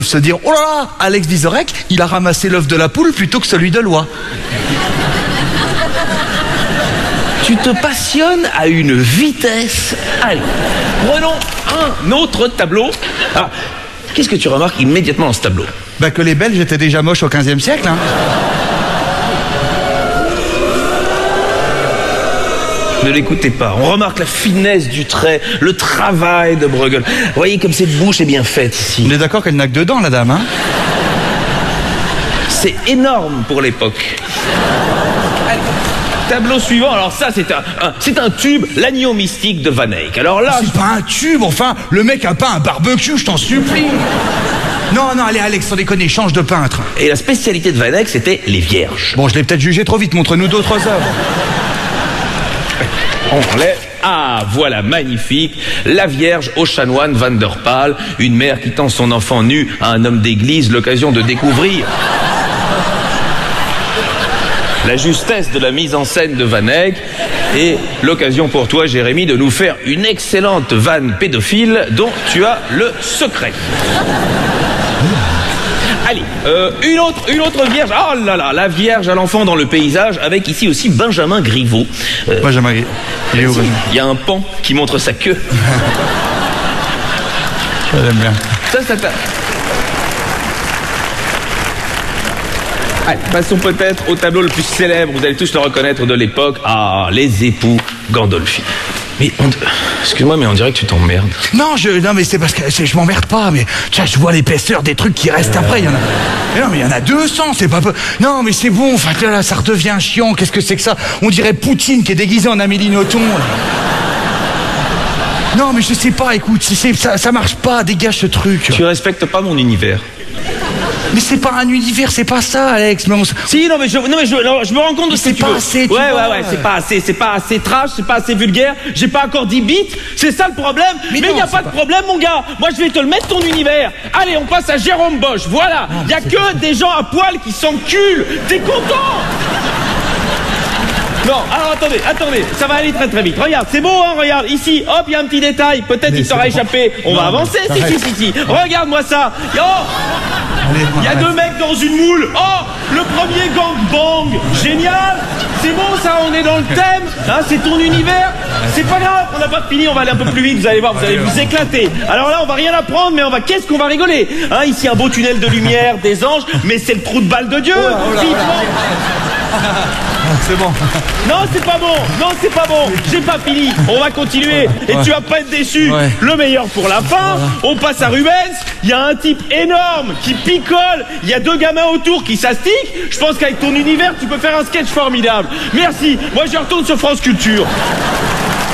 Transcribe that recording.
Se dire, oh là là, Alex Vizorek, il a ramassé l'œuf de la poule plutôt que celui de l'oie. Tu te passionnes à une vitesse. Allez, prenons un autre tableau. Ah, qu'est-ce que tu remarques immédiatement dans ce tableau? Bah que les Belges étaient déjà moches au XVe siècle, hein. Ne l'écoutez pas. On remarque la finesse du trait, le travail de Bruegel. Vous voyez comme cette bouche est bien faite ici. On est d'accord qu'elle n'a que deux dents, la dame, hein. C'est énorme pour l'époque. Tableau suivant, alors ça c'est un tube, l'agneau mystique de Van Eyck. Alors là... C'est pas un tube, enfin, le mec a pas un barbecue, je t'en supplie. Non, allez Alex, sans déconner, change de peintre. Et la spécialité de Van Eyck, c'était les vierges. Bon, je l'ai peut-être jugé trop vite, montre-nous d'autres œuvres. On lève. Ah, voilà, magnifique. La Vierge au chanoine Van der Pal, une mère qui tend son enfant nu à un homme d'église, l'occasion de découvrir la justesse de la mise en scène de Van Eyck et l'occasion pour toi, Jérémy, de nous faire une excellente vanne pédophile dont tu as le secret. Allez, une autre vierge. Oh là là, la vierge à l'enfant dans le paysage, avec ici aussi Benjamin Griveaux. Benjamin Griveaux. Il y a un pan qui montre sa queue. J'aime bien. Ça. Allez, passons peut-être au tableau le plus célèbre, vous allez tous le reconnaître de l'époque. Ah, les époux Gandolfi. Mais excuse-moi, mais on dirait que tu t'emmerdes. Non, mais c'est parce que je m'emmerde pas, mais tu vois, je vois l'épaisseur des trucs qui restent après. Il y en a. Mais non, mais il y en a 200, c'est pas peu. Non, mais c'est bon. Enfin, là, ça redevient chiant. Qu'est-ce que c'est que ça? On dirait Poutine qui est déguisé en Amélie Nothomb. Non, mais je sais pas. Écoute, ça marche pas. Dégage ce truc. Tu respectes pas mon univers. Mais c'est pas un univers, c'est pas ça, Alex. Mais Si, non, mais je me rends compte de ce que tu veux. Assez, ouais, c'est pas assez trash, c'est pas assez vulgaire. J'ai pas encore 10 bits, c'est ça le problème. Mais il y a pas de problème, mon gars. Moi, je vais te le mettre ton univers. Allez, on passe à Jérôme Bosch. Voilà, il y a que des gens à poil qui s'enculent. T'es content? Non, alors attendez, ça va aller très très vite. Regarde, c'est beau, hein, regarde, ici, hop, il y a un petit détail. Peut-être il t'aura échappé. On va avancer, si. Regarde-moi ça. Il y a deux mecs dans une moule. Oh, le premier gangbang. Génial. C'est bon ça, on est dans le thème. Hein, c'est ton univers. C'est pas grave, on n'a pas fini, on va aller un peu plus vite. Vous allez voir, vous allez vous éclater. Alors là, on va rien apprendre, mais qu'est-ce qu'on va rigoler. Hein, ici, un beau tunnel de lumière, des anges, mais c'est le trou de balle de Dieu. C'est bon. Non, c'est pas bon. J'ai pas fini. On va continuer. Et tu vas pas être déçu. Ouais. Le meilleur pour la fin. On passe à Rubens. Il y a un type énorme qui picole. Il y a deux gamins autour qui s'astiquent. Je pense qu'avec ton univers, tu peux faire un sketch formidable. Merci. Moi, je retourne sur France Culture.